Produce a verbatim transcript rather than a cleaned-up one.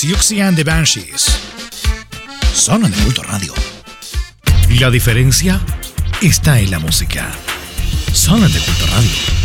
Siouxsie and the Banshees. Sonan en Culto Radio. La diferencia está en la música. Sonan de Culto Radio.